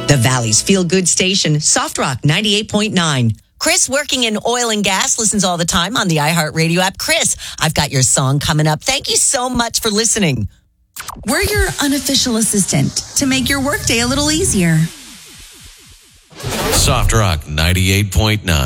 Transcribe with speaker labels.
Speaker 1: The Valley's feel-good station, Soft Rock 98.9. Chris, working in oil and gas, listens all the time on the iHeartRadio app. Chris, I've got your song coming up. Thank you so much for listening.
Speaker 2: We're your unofficial assistant to make your workday a little easier.
Speaker 3: Soft Rock 98.9.